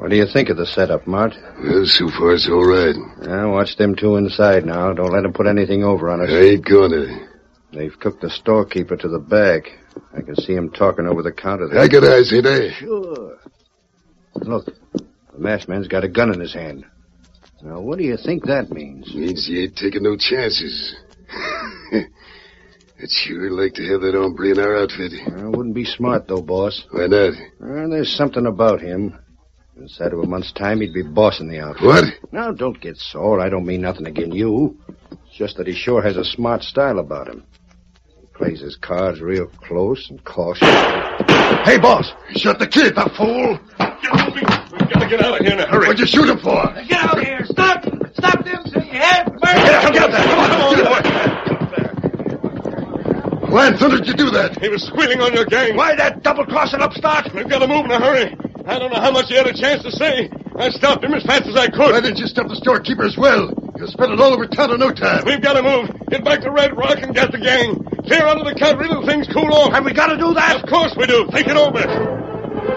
What do you think of the setup, Mart? Well, so far it's all right. Watch them two inside now. Don't let them put anything over on us. I ain't gonna. They've cooked the storekeeper to the back. I can see him talking over the counter there. I got eyes, ain't I? Sure. Look, the masked man's got a gun in his hand. Now, what do you think that means? Means he ain't taking no chances. I'd sure like to have that hombre in our outfit. Wouldn't be smart, though, boss. Why not? There's something about him. Inside of a month's time, he'd be bossing the outfit. What? Now, don't get sore. I don't mean nothing against you. It's just that he sure has a smart style about him. He plays his cards real close and cautious. Hey, boss! Shut the kid, the fool! Get moving! We've got to get out of here in a hurry. What'd you shoot him for? Get out of here! Stop! Stop them! Say you have murder! Get that! Why in thunder did you do that? He was squealing on your gang. Why that double-crossing upstart? We've got to move in a hurry. I don't know how much he had a chance to say. I stopped him as fast as I could. Why didn't you stop the storekeeper as well? You'll spread it all over town in no time. We've got to move. Get back to Red Rock and get the gang. Clear out of the country till things cool off. Have we got to do that? Of course we do. Think it over.